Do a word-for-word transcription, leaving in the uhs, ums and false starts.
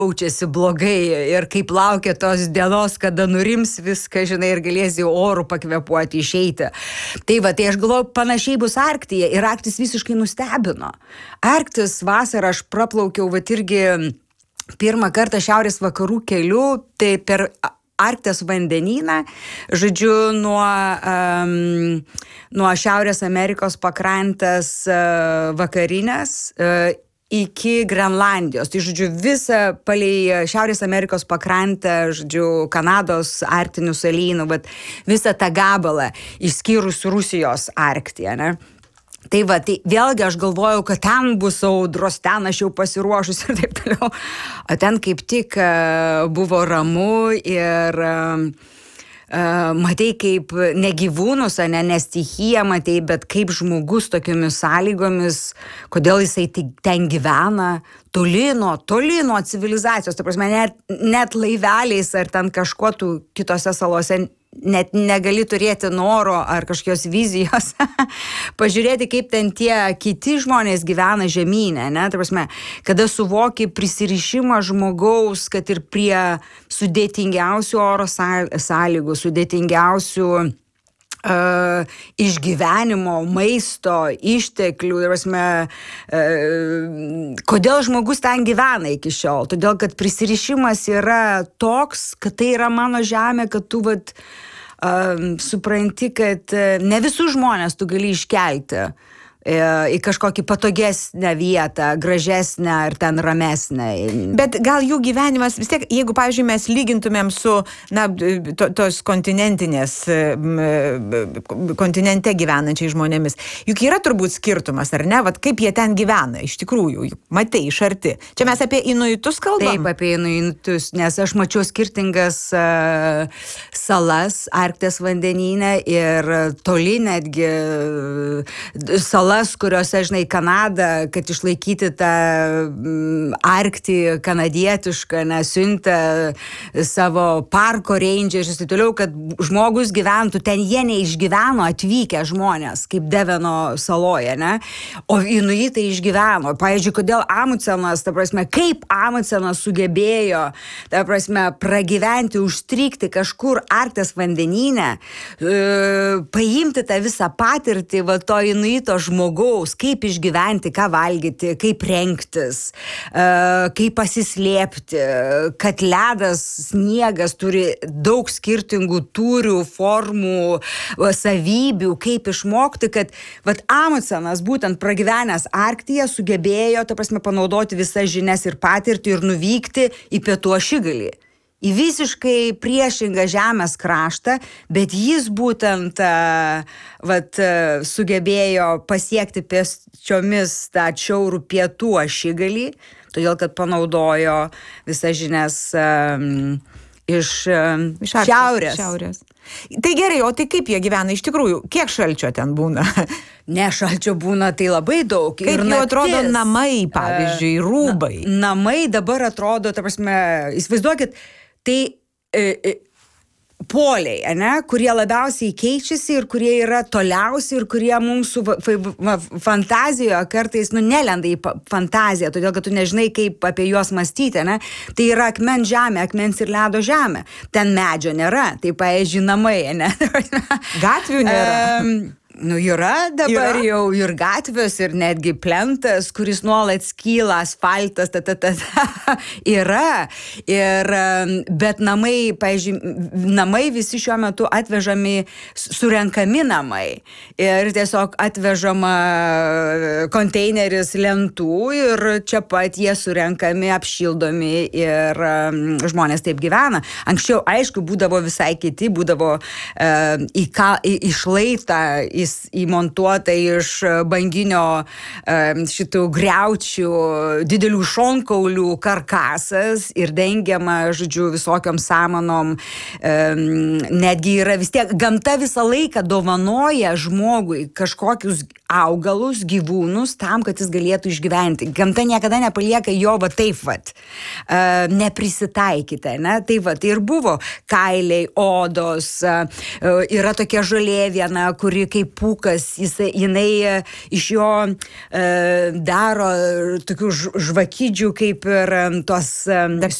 jaučiasi blogai ir kaip laukia tos dienos, kada nurims viską, žinai, ir galėsi orų pakvepuoti, išeiti. Tai va, tai aš galvoju, panašiai bus Arktyje ir Arktis visiškai nustebino. Arktis vasarą aš praplaukiau, va, irgi pirmą kartą šiaurės vakarų keliu, tai per Arkties vandenyną, žodžiu, nuo, um, nuo Šiaurės Amerikos pakrantės uh, vakarinės uh, iki Grenlandijos. Tai, žodžiu, visą palei Šiaurės Amerikos pakrantę, žodžiu, Kanados arktinių salynų, bet visą tą gabalą, išskyrus Rusijos Arktyje, ne? Tai va, tai vėlgi aš galvojau, kad ten bus audros, ten aš jau pasiruošus ir taip toliau. O ten kaip tik uh, buvo ramu ir uh, Uh, matei kaip ne gyvūnus, ne, ne stichiją matei, bet kaip žmogus tokiomis sąlygomis, kodėl jisai ten gyvena, toli nuo, toli nuo civilizacijos, ta prasme, net, net laiveliais ar ten kažkuo tu kitose salose net negali turėti noro ar kažkokios vizijos pažiūrėti, kaip ten tie kiti žmonės gyvena žemynę, ne, ta prasme, kada suvoki prisirišimą žmogaus, kad ir prie sudėtingiausių oro sąlygų, sudėtingiausių Uh, išgyvenimo, maisto, išteklių, ir prasme, uh, kodėl žmogus ten gyvena iki šiol? Todėl, kad prisirišimas yra toks, kad tai yra mano žemė, kad tu vat, uh, supranti, kad uh, ne visus žmonės tu gali iškelti į kažkokį patogesnę vietą, gražesnę ar ten ramesnę. Bet gal jų gyvenimas vis tiek, jeigu, pavyzdžiui, mes lygintumėm su, na, to, tos kontinentinės, kontinente gyvenančiai žmonėmis, juk yra turbūt skirtumas, ar ne? Vat kaip jie ten gyvena, iš tikrųjų, matei, iš arti. Čia mes apie inuitus kalbam? Taip, apie inuitus, nes aš mačiau skirtingas uh, salas Arkties vandenyne ir toli netgi uh, salas, kuriuose, žinai, Kanada, kad išlaikyti tą mm, Arktį kanadietišką, nesiuntę savo parko rangerius ir toliau, kad žmogus gyventų, ten jie neišgyveno atvykę žmonės, kaip Deveno saloje, ne? O inuitai išgyveno. Pavyzdžiui, kodėl Amundsenas, ta prasme, kaip Amundsenas sugebėjo, ta prasme, pragyventi, užstrikti kažkur Arkties vandenyne, e, paimti tą visą patirtį, va, to inuito žmogaus, žmogaus, kaip išgyventi, ką valgyti, kaip rengtis, kaip pasislėpti, kad ledas, sniegas turi daug skirtingų tūrių, formų, savybių, kaip išmokti, kad vat Amundsenas būtent pragyvenęs Arktyje sugebėjo, ta prasme, panaudoti visas žinias ir patirtį ir nuvykti į pietų ašigalį. Į visiškai priešingą žemės kraštą, bet jis būtent uh, vat, uh, sugebėjo pasiekti pėsčiomis tą šiaurų pietų ašigalį, todėl kad panaudojo visas žinias um, iš, um, iš šiaurės. šiaurės. Tai gerai, o tai kaip jie gyvena iš tikrųjų? Kiek šalčio ten būna? Ne, šalčio būna tai labai daug. Kaip ir jau atrodo namai, pavyzdžiui, rūbai? Na, namai dabar atrodo, ta prasme, įsivaizduokit, tai e, e, poliai, ane, kurie labiausiai keičiasi ir kurie yra toliausi ir kurie mums su fantazijoje kartais, nu, nelenda į fantaziją, todėl kad tu nežinai, kaip apie juos mąstyti, ne? Tai yra akmens žemė, akmens ir ledo žemė. Ten medžio nėra, tai, pavyzdžiui, namai, ne? Gatvių nėra. Um, Nu, yra dabar yra? Jau ir gatvės, ir netgi plentas, kuris nuolat skyla, asfaltas, ta, ta, ta, ta, yra. Ir, bet namai, pavyzdžiui, namai visi šiuo metu atvežami, surenkami namai. Ir tiesiog atvežama konteineris lentų ir čia pat jie surenkami, apšildomi ir um, žmonės taip gyvena. Anksčiau, aišku, būdavo visai kiti, būdavo uh, į, ką, į, į šlaitą, į įmontuota iš banginio šitų griaučių didelių šonkaulių karkasas ir dengiama, žodžiu, visokiom samanom. Netgi yra vis tiek, gamta visą laiką dovanoja žmogui kažkokius augalus, gyvūnus tam, kad jis galėtų išgyventi. Gamta niekada nepalieka jo va taip vat, uh, neprisitaikyti, ne? Tai va, tai ir buvo kailiai, odos, uh, yra tokia žolė viena, kuri kaip pūkas, jis, jinai uh, iš jo uh, daro tokių žvakidžių kaip ir um, tos um,